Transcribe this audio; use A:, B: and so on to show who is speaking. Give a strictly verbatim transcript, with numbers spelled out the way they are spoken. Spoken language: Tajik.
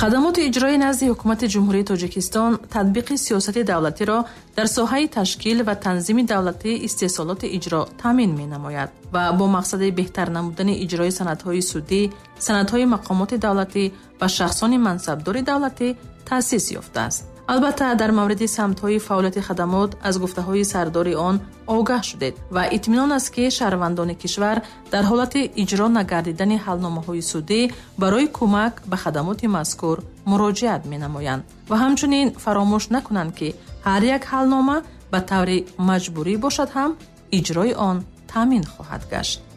A: хадамоти иҷроӣ назди ҳукумати ҷумҳурии Тоҷикистон татбиқи сиёсати давлатиро дар соҳаи ташкил ва танзими давлатӣ истеҳсолоти иҷро таъмин менамояд ва бо мақсади беҳтар намудани иҷрои санадҳои судӣ, санадҳои мақомоти давлатӣ ва шахсони мансабдори давлатӣ таъсис ёфтааст. албатта дар мавриди самтҳои фаъолияти хадамот аз гуфтаҳои сардори он огаҳ шудед ва итминон аст ки шаҳрвандони кишвар дар ҳолати иҷро нагардидани ҳалномаҳои судӣ барои кӯмак ба хадамоти мазкур муроҷиат менамоянд ва ҳамчунин фаромӯш накунанд ки ҳар як ҳалнома ба таври маҷбурӣ бошад ҳам иҷрои он таъмин хоҳад гашт.